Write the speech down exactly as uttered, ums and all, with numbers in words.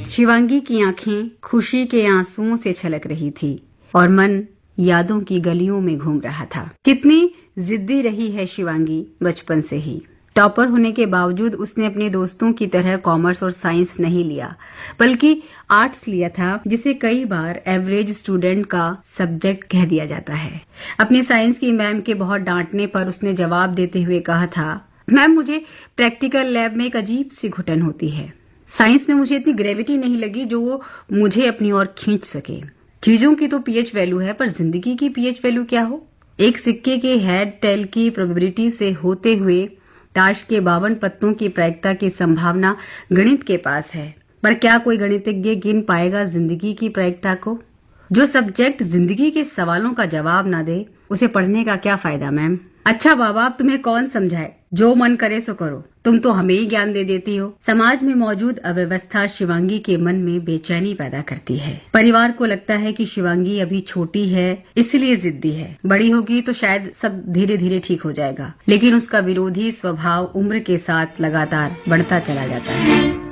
शिवांगी की आंखें खुशी के आंसुओं से छलक रही थी और मन यादों की गलियों में घूम रहा था। कितनी जिद्दी रही है शिवांगी बचपन से ही। टॉपर होने के बावजूद उसने अपने दोस्तों की तरह कॉमर्स और साइंस नहीं लिया, बल्कि आर्ट्स लिया था, जिसे कई बार एवरेज स्टूडेंट का सब्जेक्ट कह दिया जाता है। अपनी साइंस की मैम के बहुत डांटने पर उसने जवाब देते हुए कहा था, मैम मुझे प्रैक्टिकल लैब में एक अजीब सी घुटन होती है। साइंस में मुझे इतनी ग्रेविटी नहीं लगी जो वो मुझे अपनी ओर खींच सके। चीजों की तो पीएच वैल्यू है, पर जिंदगी की पीएच वैल्यू क्या हो? एक सिक्के के हेड टेल की प्रोबेबिलिटी से होते हुए ताश के बावन पत्तों की प्रायिकता की संभावना गणित के पास है, पर क्या कोई गणितज्ञ गिन पाएगा जिंदगी की प्रायिकता को? जो सब्जेक्ट जिंदगी के सवालों का जवाब ना दे, उसे पढ़ने का क्या फायदा मैम? अच्छा बाबा, अब तुम्हें कौन समझाए? जो मन करे सो करो, तुम तो हमें ही ज्ञान दे देती हो। समाज में मौजूद अव्यवस्था शिवांगी के मन में बेचैनी पैदा करती है। परिवार को लगता है कि शिवांगी अभी छोटी है, इसलिए जिद्दी है। बड़ी होगी तो शायद सब धीरे धीरे ठीक हो जाएगा, लेकिन उसका विरोधी स्वभाव उम्र के साथ लगातार बढ़ता चला जाता है।